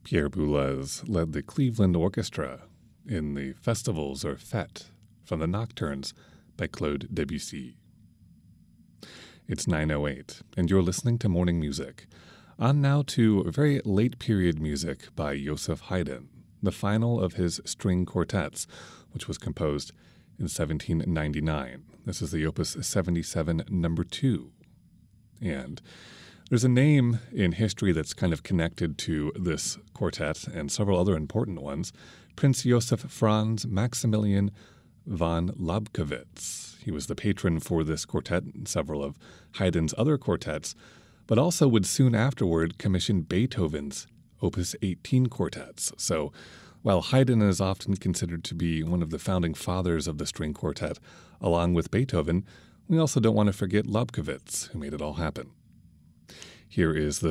Pierre Boulez led the Cleveland Orchestra in the festivals or fête from the Nocturnes by Claude Debussy. It's 9:08, and you're listening to Morning Music. On now to very late period music by Joseph Haydn, the final of his string quartets, which was composed in 1799. This is the Opus 77, number 2. And there's a name in history that's kind of connected to this quartet and several other important ones, Prince Joseph Franz Maximilian von Lobkowitz. He was the patron for this quartet and several of Haydn's other quartets, but also would soon afterward commission Beethoven's Opus 18 quartets. So while Haydn is often considered to be one of the founding fathers of the string quartet, along with Beethoven, we also don't want to forget Lobkowitz, who made it all happen. Here is the